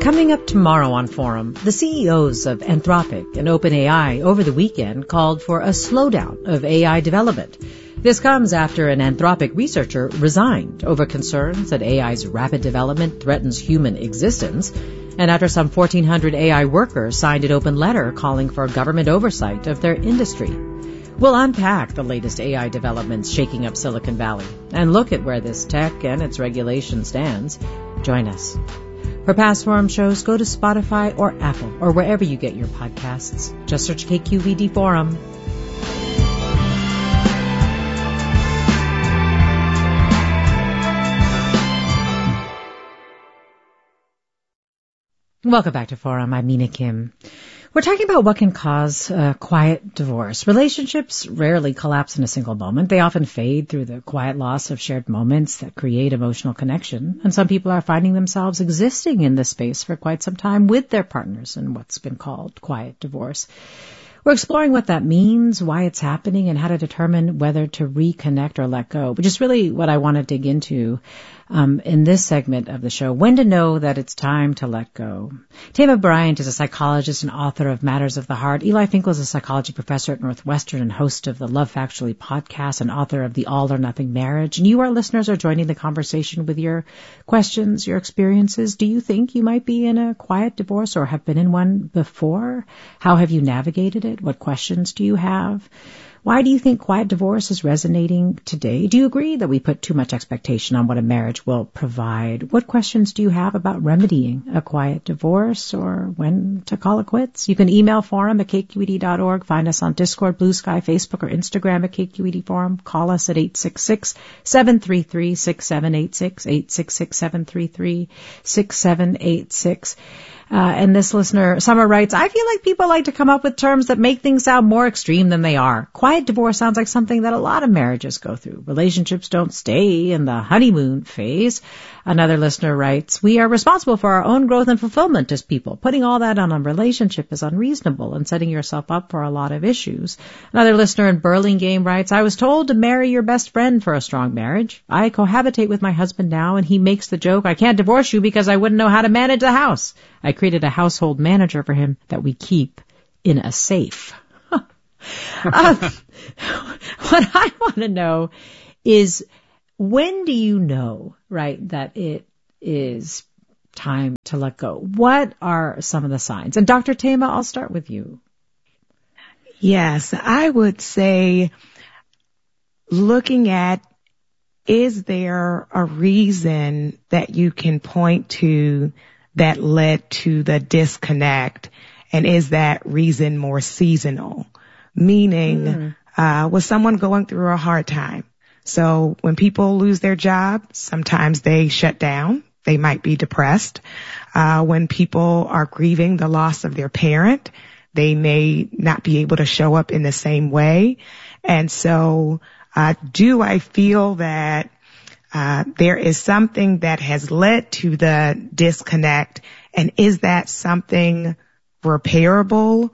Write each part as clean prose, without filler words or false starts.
Coming up tomorrow on Forum, the CEOs of Anthropic and OpenAI over the weekend called for a slowdown of AI development. This comes after an Anthropic researcher resigned over concerns that AI's rapid development threatens human existence, and after some 1,400 AI workers signed an open letter calling for government oversight of their industry. We'll unpack the latest AI developments shaking up Silicon Valley and look at where this tech and its regulation stands. Join us. For past Forum shows, go to Spotify or Apple or wherever you get your podcasts. Just search KQED Forum. Welcome back to Forum. I'm Mina Kim. We're talking about what can cause a quiet divorce. Relationships rarely collapse in a single moment. They often fade through the quiet loss of shared moments that create emotional connection. And some people are finding themselves existing in this space for quite some time with their partners in what's been called quiet divorce. We're exploring what that means, why it's happening, and how to determine whether to reconnect or let go, which is really what I want to dig into in this segment of the show, when to know that it's time to let go. Thema Bryant is a psychologist and author of Matters of the Heart. Eli Finkel is a psychology professor at Northwestern and host of the Love Factually podcast and author of The All or Nothing Marriage. And you, our listeners, are joining the conversation with your questions, your experiences. Do you think you might be in a quiet divorce or have been in one before? How have you navigated it? What questions do you have? Why do you think quiet divorce is resonating today? Do you agree that we put too much expectation on what a marriage will provide? What questions do you have about remedying a quiet divorce or when to call it quits? You can email forum at kqed.org, find us on Discord, Blue Sky, Facebook, or Instagram at KQED Forum. Call us at 866-733-6786, 866-733-6786. And this listener, Summer, writes, I feel like people like to come up with terms that make things sound more extreme than they are. Quiet divorce sounds like something that a lot of marriages go through. Relationships don't stay in the honeymoon phase. Another listener writes, we are responsible for our own growth and fulfillment as people. Putting all that on a relationship is unreasonable and setting yourself up for a lot of issues. Another listener in Burlingame writes, I was told to marry your best friend for a strong marriage. I cohabitate with my husband now, and he makes the joke, I can't divorce you because I wouldn't know how to manage the house. I created a household manager for him that we keep in a safe. What I want to know is, when do you know, right, that it is time to let go? What are some of the signs? And Dr. Thema, I'll start with you. Yes, I would say looking at, is there a reason that you can point to that led to the disconnect? And is that reason more seasonal? Meaning, was someone going through a hard time? So when people lose their job, sometimes they shut down. They might be depressed. When people are grieving the loss of their parent, they may not be able to show up in the same way. And so, do I feel that there is something that has led to the disconnect, and is that something repairable,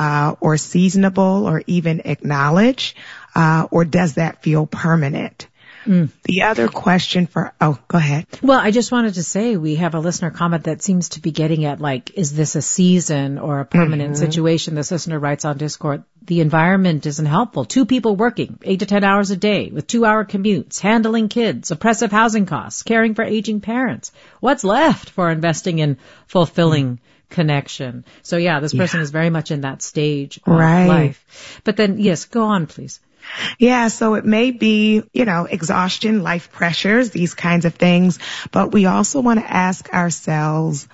or seasonable, or even acknowledged, or does that feel permanent? The other question go ahead. Well, I just wanted to say we have a listener comment that seems to be getting at, like, is this a season or a permanent situation? This listener writes on Discord, the environment isn't helpful. 2 people working 8 to 10 hours a day with 2-hour commutes, handling kids, oppressive housing costs, caring for aging parents. What's left for investing in fulfilling connection? So yeah, this person is very much in that stage of life. But then, yes, go on, please. Yeah, so it may be, exhaustion, life pressures, these kinds of things. But we also want to ask ourselves,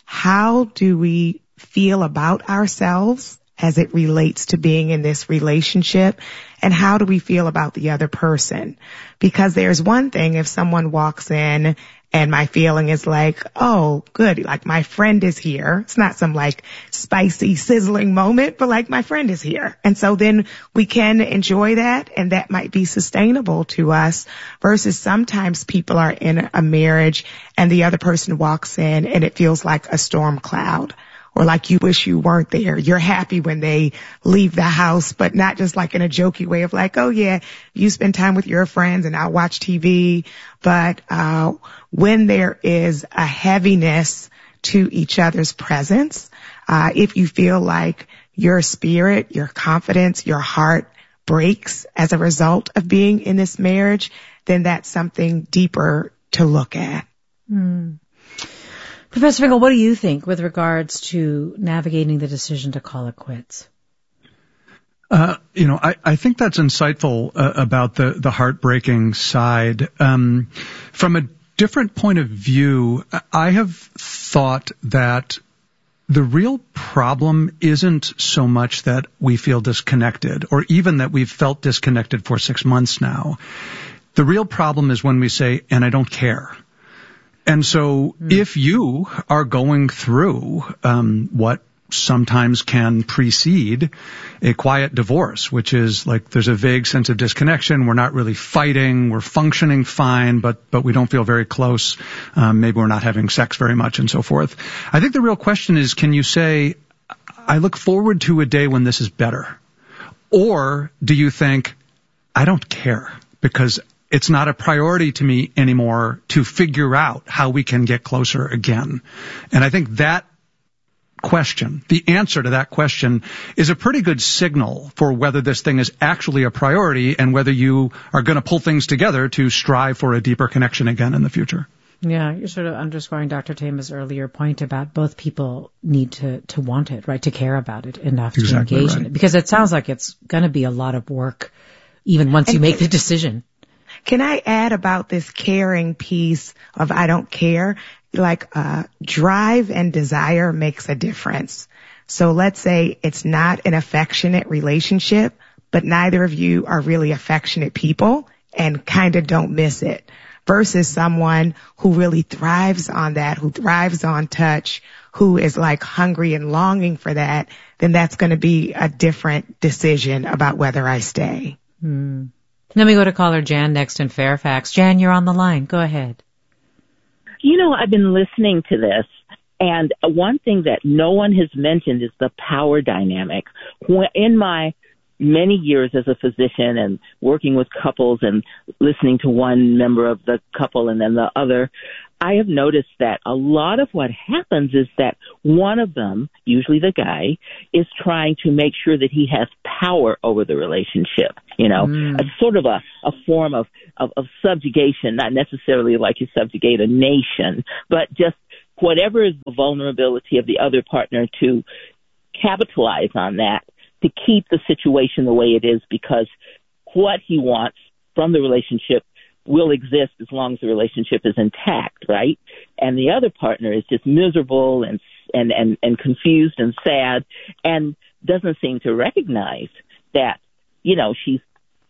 how do we feel about ourselves as it relates to being in this relationship? And how do we feel about the other person? Because there's one thing if someone walks in and my feeling is like, oh, good, like my friend is here. It's not some like spicy, sizzling moment, but like my friend is here. And so then we can enjoy that, and that might be sustainable to us, versus sometimes people are in a marriage and the other person walks in and it feels like a storm cloud. Or like you wish you weren't there. You're happy when they leave the house, but not just like in a jokey way of like, oh yeah, you spend time with your friends and I'll watch TV. But when there is a heaviness to each other's presence. If you feel like your spirit, your confidence, your heart breaks as a result of being in this marriage, then that's something deeper to look at. Professor Finkel, what do you think with regards to navigating the decision to call it quits? I think that's insightful about the heartbreaking side. From a different point of view, I have thought that the real problem isn't so much that we feel disconnected or even that we've felt disconnected for 6 months now. The real problem is when we say, and I don't care. And so if you are going through what sometimes can precede a quiet divorce, which is like there's a vague sense of disconnection. We're not really fighting. We're functioning fine, but we don't feel very close. Maybe we're not having sex very much and so forth. I think the real question is, can you say, I look forward to a day when this is better? Or do you think, I don't care because it's not a priority to me anymore to figure out how we can get closer again? And I think that question, the answer to that question, is a pretty good signal for whether this thing is actually a priority and whether you are going to pull things together to strive for a deeper connection again in the future. Yeah, you're sort of underscoring Dr. Tama's earlier point about both people need to want it, right, to care about it enough to engage in it. Because it sounds like it's going to be a lot of work even once you make the decision. Can I add about this caring piece of I don't care? Like drive and desire makes a difference. So let's say it's not an affectionate relationship, but neither of you are really affectionate people and kind of don't miss it, versus someone who really thrives on that, who thrives on touch, who is like hungry and longing for that, then that's going to be a different decision about whether I stay. Let me go to caller Jan next in Fairfax. Jan, you're on the line. Go ahead. I've been listening to this, and one thing that no one has mentioned is the power dynamic. In my many years as a physician and working with couples and listening to one member of the couple and then the other, I have noticed that a lot of what happens is that one of them, usually the guy, is trying to make sure that he has power over the relationship. A sort of a form of subjugation, not necessarily like you subjugate a nation, but just whatever is the vulnerability of the other partner to capitalize on that, to keep the situation the way it is, because what he wants from the relationship will exist as long as the relationship is intact, right? And the other partner is just miserable and confused and sad and doesn't seem to recognize that, she's,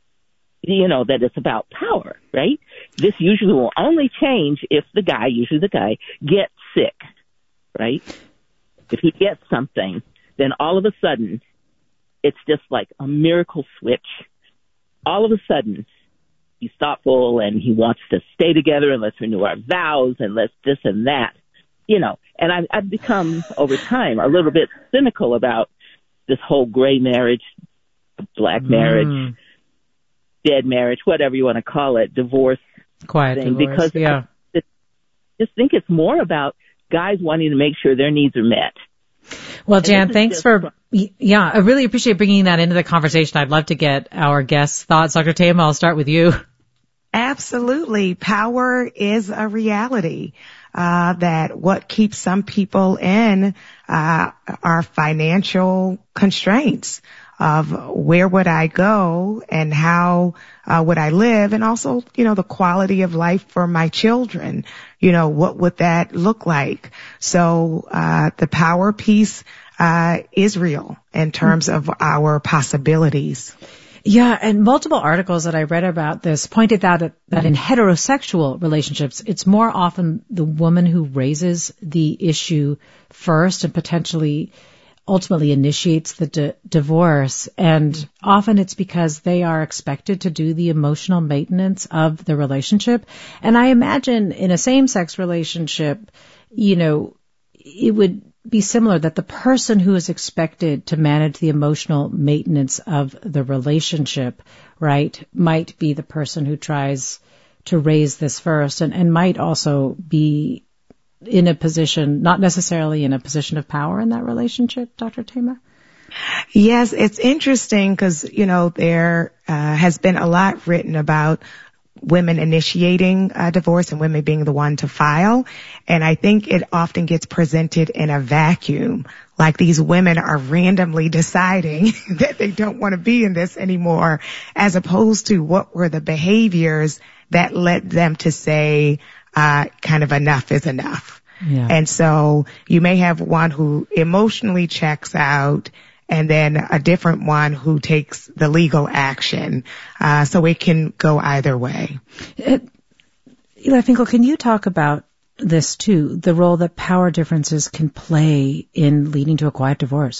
that it's about power, right? This usually will only change if usually the guy, gets sick, right? If he gets something, then all of a sudden, it's just like a miracle switch. All of a sudden, he's thoughtful and he wants to stay together and let's renew our vows and let's this and that, And I've become, over time, a little bit cynical about this whole gray marriage, black marriage, dead marriage, whatever you want to call it, divorce quiet thing. Divorce, because I just think it's more about guys wanting to make sure their needs are met. Well, Jan, thanks I really appreciate bringing that into the conversation. I'd love to get our guests' thoughts. Dr. Tama, I'll start with you. Absolutely. Power is a reality. That what keeps some people in are financial constraints of where would I go and how would I live, and also, the quality of life for my children. What would that look like? So the power piece is real in terms of our possibilities. Yeah, and multiple articles that I read about this pointed out that in heterosexual relationships, it's more often the woman who raises the issue first and potentially ultimately initiates the divorce. And often it's because they are expected to do the emotional maintenance of the relationship. And I imagine in a same-sex relationship, it would be similar, that the person who is expected to manage the emotional maintenance of the relationship, right, might be the person who tries to raise this first and might also be in a position, not necessarily in a position of power in that relationship, Dr. Thema? Yes, it's interesting because, there has been a lot written about women initiating a divorce and women being the one to file. And I think it often gets presented in a vacuum, like these women are randomly deciding that they don't want to be in this anymore, as opposed to what were the behaviors that led them to say, kind of enough is enough. Yeah. And so you may have one who emotionally checks out and then a different one who takes the legal action. So it can go either way. Eli Finkel, can you talk about this too, the role that power differences can play in leading to a quiet divorce?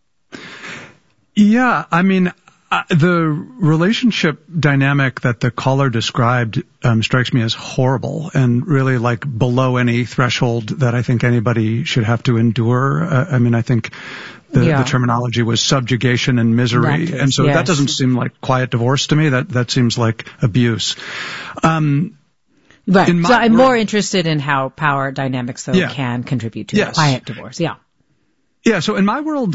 Yeah, I mean, the relationship dynamic that the caller described strikes me as horrible and really like below any threshold that I think anybody should have to endure. I think the terminology was subjugation and misery. And so that doesn't seem like quiet divorce to me. That seems like abuse. Right. So I'm more interested in how power dynamics, though, can contribute to a quiet divorce. Yeah. Yeah, so in my world,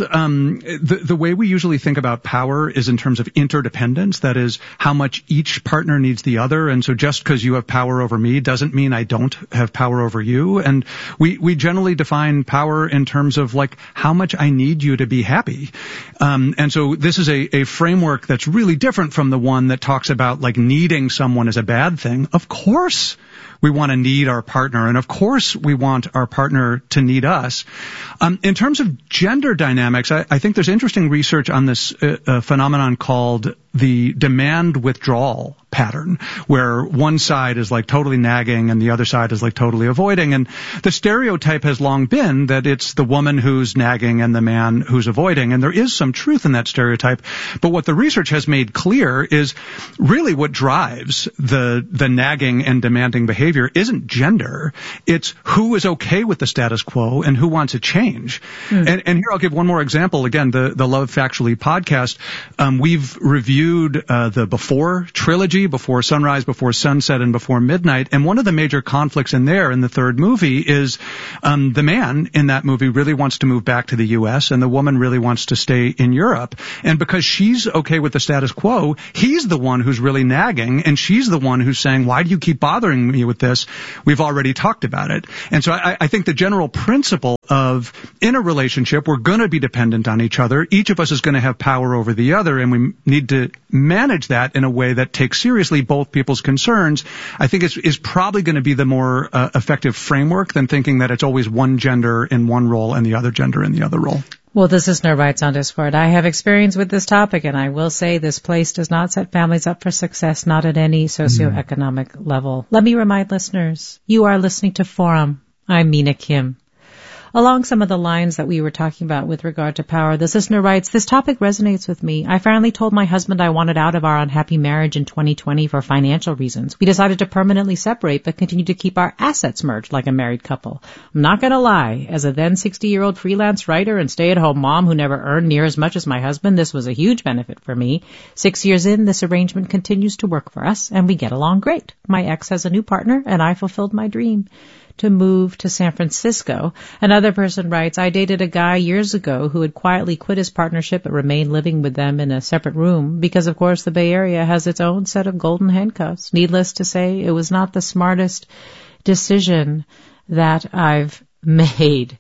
the way we usually think about power is in terms of interdependence. That is, how much each partner needs the other. And so just because you have power over me doesn't mean I don't have power over you. And we generally define power in terms of like how much I need you to be happy. And so this is a framework that's really different from the one that talks about like needing someone as a bad thing. Of course we want to need our partner, and of course we want our partner to need us. In terms of gender dynamics, I think there's interesting research on this phenomenon called the demand withdrawal pattern, where one side is like totally nagging and the other side is like totally avoiding. And the stereotype has long been that it's the woman who's nagging and the man who's avoiding. And there is some truth in that stereotype. But what the research has made clear is really what drives the nagging and demanding behavior isn't gender. It's who is okay with the status quo and who wants a change. And here I'll give one more example. Again, the Love Factually podcast. We've reviewed the Before trilogy, Before Sunrise, Before Sunset, and Before Midnight. And one of the major conflicts in the third movie is the man in that movie really wants to move back to the U.S. and the woman really wants to stay in Europe. And because she's okay with the status quo, he's the one who's really nagging, and she's the one who's saying, why do you keep bothering me with this? We've already talked about it. And so I think the general principle of in a relationship, we're going to be dependent on each other. Each of us is going to have power over the other, and we need to manage that in a way that takes seriously both people's concerns. I think is probably going to be the more effective framework than thinking that it's always one gender in one role and the other gender in the other role. Well, this listener writes on Discord, I have experience with this topic, and I will say this place does not set families up for success, not at any socioeconomic level. Let me remind listeners, you are listening to Forum. I'm Mina Kim. Along some of the lines that we were talking about with regard to power, this listener writes, this topic resonates with me. I finally told my husband I wanted out of our unhappy marriage in 2020 for financial reasons. We decided to permanently separate but continue to keep our assets merged like a married couple. I'm not going to lie. As a then 60-year-old freelance writer and stay-at-home mom who never earned near as much as my husband, this was a huge benefit for me. 6 years in, this arrangement continues to work for us, and we get along great. My ex has a new partner, and I fulfilled my dream to move to San Francisco. Another person writes, I dated a guy years ago who had quietly quit his partnership but remained living with them in a separate room because, of course, the Bay Area has its own set of golden handcuffs. Needless to say, it was not the smartest decision that I've made.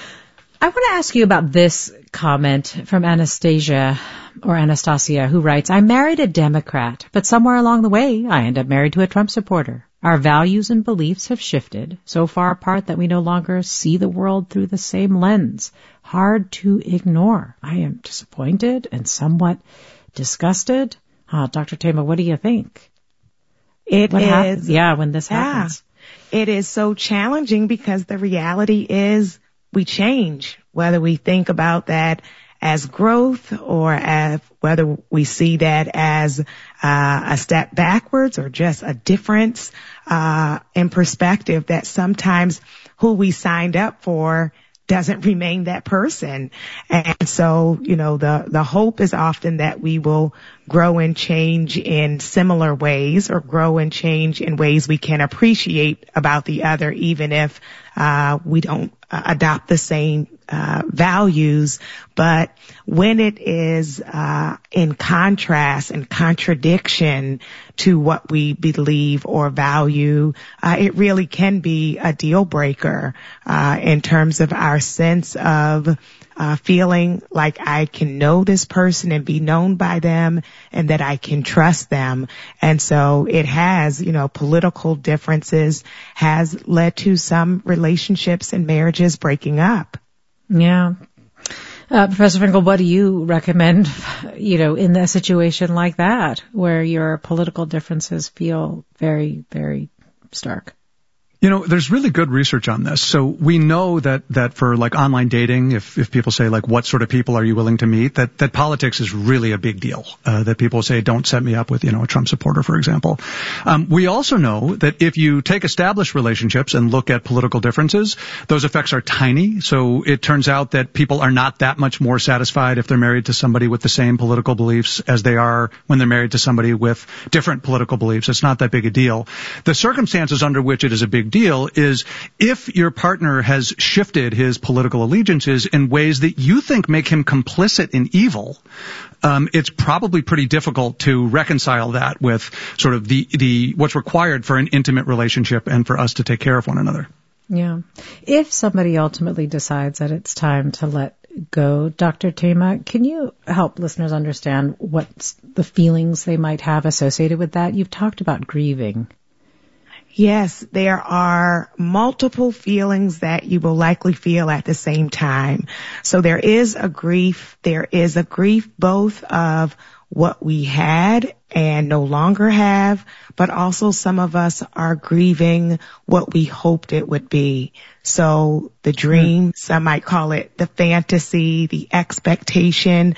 I want to ask you about this comment from Anastasia, who writes, I married a Democrat, but somewhere along the way, I ended up married to a Trump supporter. Our values and beliefs have shifted so far apart that we no longer see the world through the same lens. Hard to ignore. I am disappointed and somewhat disgusted. Dr. Thema, what do you think? What happens? Yeah, when this happens. It is so challenging because the reality is we change, whether we think about that as growth or as whether we see that as a step backwards or just a difference in perspective, that sometimes who we signed up for doesn't remain that person. And so, the hope is often that we will grow and change in similar ways or grow and change in ways we can appreciate about the other, even if We don't adopt the same values, but when it is in contrast and contradiction to what we believe or value, it really can be a deal breaker in terms of our sense of feeling like I can know this person and be known by them and that I can trust them. And so it has, political differences has led to some relationships and marriages breaking up. Yeah. Professor Finkel, what do you recommend, in a situation like that where your political differences feel very, very stark? There's really good research on this. So we know that for like online dating, if people say like, what sort of people are you willing to meet, that politics is really a big deal. That people say, don't set me up with, a Trump supporter, for example. We also know that if you take established relationships and look at political differences, those effects are tiny. So it turns out that people are not that much more satisfied if they're married to somebody with the same political beliefs as they are when they're married to somebody with different political beliefs. It's not that big a deal. The circumstances under which it is a big deal is if your partner has shifted his political allegiances in ways that you think make him complicit in evil, it's probably pretty difficult to reconcile that with sort of the what's required for an intimate relationship and for us to take care of one another. Yeah. If somebody ultimately decides that it's time to let go, Dr. Thema, can you help listeners understand what the feelings they might have associated with that? You've talked about grieving. Yes, there are multiple feelings that you will likely feel at the same time. So there is a grief. There is a grief both of what we had and no longer have, but also some of us are grieving what we hoped it would be. So the dream, some might call it the fantasy, the expectation,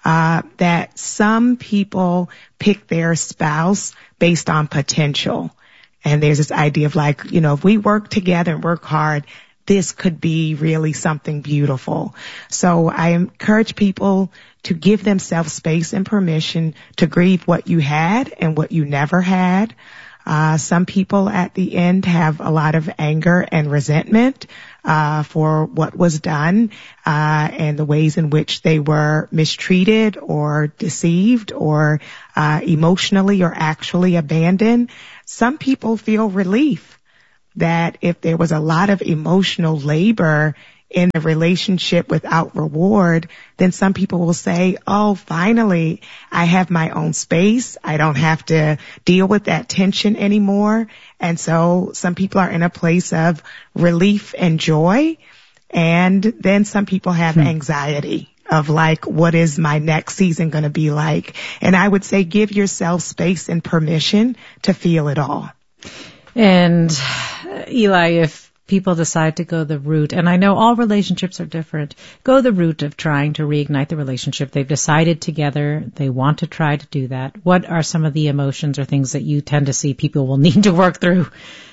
that some people pick their spouse based on potential. And there's this idea of like, if we work together and work hard, this could be really something beautiful. So I encourage people to give themselves space and permission to grieve what you had and what you never had. Some people at the end have a lot of anger and resentment for what was done and the ways in which they were mistreated or deceived or emotionally or actually abandoned. Some people feel relief that if there was a lot of emotional labor in a relationship without reward, then some people will say, oh, finally, I have my own space. I don't have to deal with that tension anymore. And so some people are in a place of relief and joy. And then some people have anxiety of like, what is my next season going to be like? And I would say give yourself space and permission to feel it all. And Eli, if people decide to go the route, and I know all relationships are different, go the route of trying to reignite the relationship. They've decided together they want to try to do that. What are some of the emotions or things that you tend to see people will need to work through?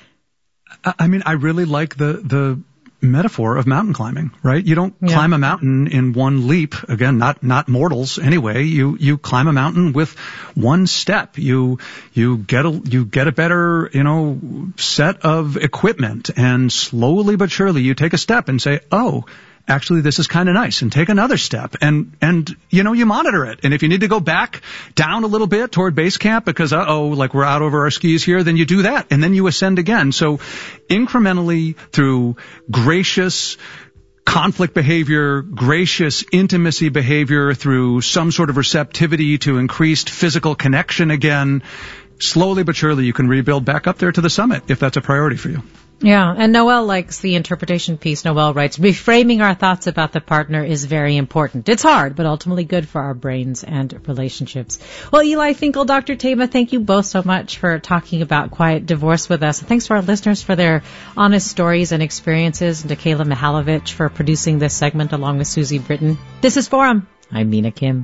I mean, I really like the metaphor of mountain climbing, right? You don't climb a mountain in one leap. Again, not mortals anyway. You climb a mountain with one step. You get a better, set of equipment, and slowly but surely you take a step and say, oh, actually this is kind of nice, and take another step, and you monitor it. And if you need to go back down a little bit toward base camp because like we're out over our skis here, then you do that, and then you ascend again. So incrementally through gracious conflict behavior, gracious intimacy behavior, through some sort of receptivity to increased physical connection again, slowly but surely you can rebuild back up there to the summit if that's a priority for you. Yeah, and Noelle likes the interpretation piece. Noelle writes, reframing our thoughts about the partner is very important. It's hard, but ultimately good for our brains and relationships. Well, Eli Finkel, Dr. Thema, thank you both so much for talking about quiet divorce with us. And thanks to our listeners for their honest stories and experiences, and to Kayla Mihalovich for producing this segment along with Susie Britton. This is Forum. I'm Mina Kim.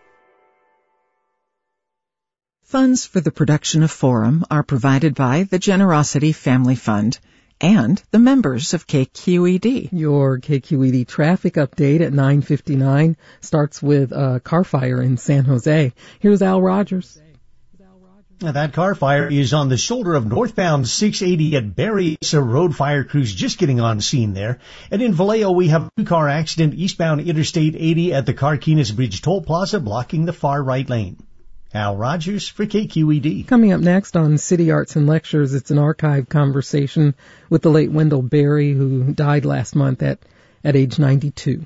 Funds for the production of Forum are provided by the Generosity Family Fund and the members of KQED. Your KQED traffic update at 9:59 starts with a car fire in San Jose. Here's Al Rogers. That car fire is on the shoulder of northbound 680 at Barrie. It's a road fire crews just getting on scene there. And in Vallejo, we have a two-car accident eastbound Interstate 80 at the Carquinez Bridge Toll Plaza, blocking the far right lane. Al Rogers for KQED. Coming up next on City Arts and Lectures, it's an archive conversation with the late Wendell Berry, who died last month at age 92.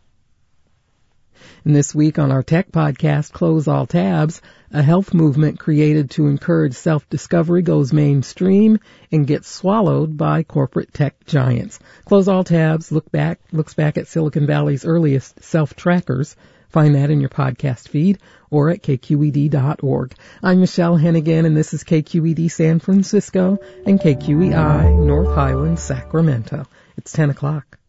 And this week on our tech podcast, Close All Tabs, a health movement created to encourage self-discovery goes mainstream and gets swallowed by corporate tech giants. Close All Tabs looks back at Silicon Valley's earliest self-trackers. Find that in your podcast feed or at kqed.org. I'm Michelle Hennigan, and this is KQED San Francisco and KQEI North Highlands, Sacramento. It's 10 o'clock.